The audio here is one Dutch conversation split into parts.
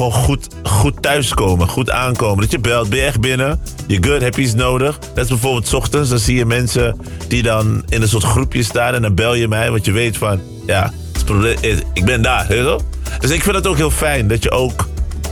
gewoon goed thuiskomen. Goed aankomen. Dat je belt, ben je echt binnen? Je good, heb je iets nodig? Dat is bijvoorbeeld 's ochtends. Dan zie je mensen die dan in een soort groepje staan. En dan bel je mij, want je weet van... Ja, het probleem is, ik ben daar. Weet je wel? Dus ik vind het ook heel fijn dat je ook...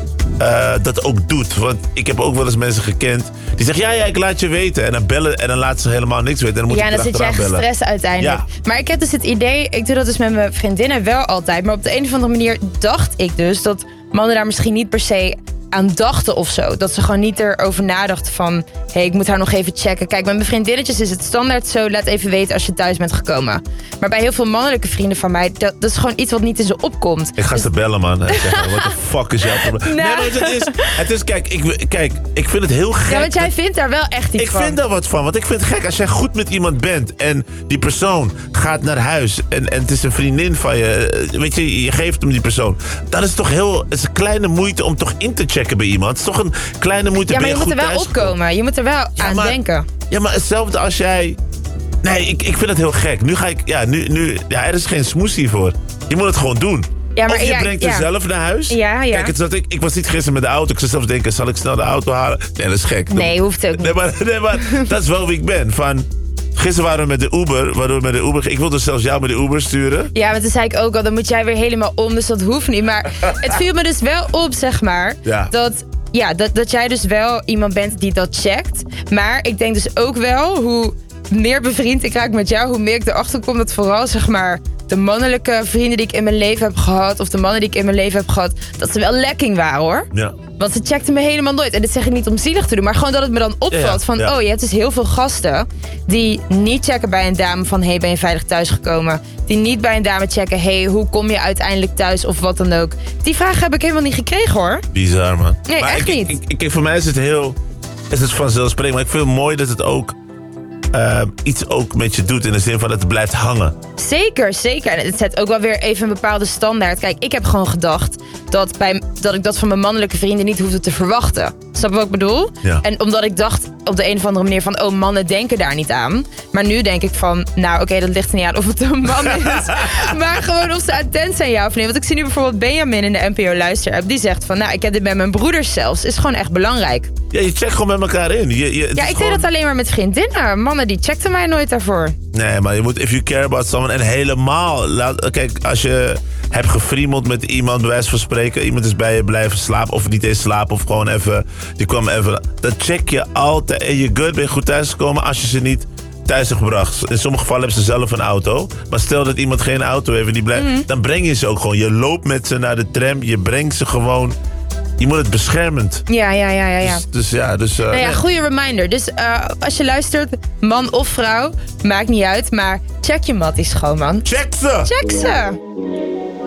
dat ook doet. Want ik heb ook wel eens mensen gekend die zeggen, ja, ik laat je weten. En dan bellen en dan laten ze helemaal niks weten. En dan moet dan zit jij gestrest uiteindelijk. Ja. Maar ik heb dus het idee, ik doe dat dus met mijn vriendinnen wel altijd. Maar op de een of andere manier dacht ik dus dat mannen daar misschien niet per se aan dachten of zo. Dat ze gewoon niet erover nadachten van... Hé, ik moet haar nog even checken. Kijk, met mijn vriendinnetjes is het standaard zo... Laat even weten als je thuis bent gekomen. Maar bij heel veel mannelijke vrienden van mij... Dat is gewoon iets wat niet in ze opkomt. Ik ga ze bellen, man. En zeggen, what the fuck is jouw probleem? Nee, maar het is kijk, ik vind het heel gek. Ja, want jij vindt daar wel echt iets van. Ik vind daar wat van. Want ik vind het gek als jij goed met iemand bent... en die persoon gaat naar huis... en het is een vriendin van je... Weet je, je geeft hem die persoon. Dat is toch heel... Het is een kleine moeite om toch in te checken bij iemand. Het is toch een kleine moeite. Ja, maar je moet er wel opkomen. Je moet er wel aan denken. Ja, maar hetzelfde als jij... Nee, ik vind het heel gek. Nu ga ik... Ja, er is geen smoothie voor. Je moet het gewoon doen. Ja, maar, of je brengt er zelf naar huis. Ja. Kijk, ik was niet gisteren met de auto. Ik zou zelfs denken, zal ik snel de auto halen? Nee, dat is gek. Nee, hoeft ook niet. Nee, maar dat is wel wie ik ben. Gisteren waren we met de Uber. Ik wilde zelfs jou met de Uber sturen. Ja, maar toen zei ik ook al, dan moet jij weer helemaal om. Dus dat hoeft niet. Maar het viel me dus wel op, zeg maar. Ja. Dat jij dus wel iemand bent die dat checkt. Maar ik denk dus ook wel, hoe meer bevriend ik raak met jou... hoe meer ik erachter kom dat vooral, zeg maar... de mannelijke vrienden die ik in mijn leven heb gehad... of de mannen die ik in mijn leven heb gehad... dat ze wel lekking waren, hoor. Ja. Want ze checkten me helemaal nooit. En dit zeg ik niet om zielig te doen... maar gewoon dat het me dan opvalt van... oh, je hebt dus heel veel gasten... die niet checken bij een dame van... hey, ben je veilig thuisgekomen? Die niet bij een dame checken... hey, hoe kom je uiteindelijk thuis? Of wat dan ook. Die vraag heb ik helemaal niet gekregen, hoor. Bizar, man. Nee, maar echt niet. Voor mij is het heel... is het vanzelfsprekend. Maar ik vind het mooi dat het ook... iets ook met je doet in de zin van dat het blijft hangen. Zeker. En het zet ook wel weer even een bepaalde standaard. Kijk, ik heb gewoon gedacht dat ik dat van mijn mannelijke vrienden niet hoefde te verwachten. Snap je wat ik bedoel? Ja. En omdat ik dacht op de een of andere manier van... oh, mannen denken daar niet aan. Maar nu denk ik van... nou, oké, dat ligt er niet aan of het een man is. Maar gewoon of ze attent zijn, ja of nee. Want ik zie nu bijvoorbeeld Benjamin in de NPO Luister-app. Die zegt van, nou, ik heb dit bij mijn broeders zelfs. Is gewoon echt belangrijk. Ja, je checkt gewoon met elkaar in. Ik deed dat alleen maar met vriendinnen. Mannen die checkten mij nooit daarvoor. Nee, maar je moet, if you care about someone... en helemaal... Kijk, als je hebt gefriemeld met iemand... bij wijze van spreken... iemand is bij je blijven slapen... of niet eens slapen... of gewoon even... die kwam even... dan check je altijd... en je good, ben je goed thuisgekomen... als je ze niet thuis hebt gebracht. In sommige gevallen hebben ze zelf een auto. Maar stel dat iemand geen auto heeft... en die blijft, dan breng je ze ook gewoon. Je loopt met ze naar de tram... je brengt ze gewoon... Je moet het beschermend. Ja. Dus goede reminder. Dus als je luistert, man of vrouw, maakt niet uit. Maar check je matties gewoon, man. Check ze!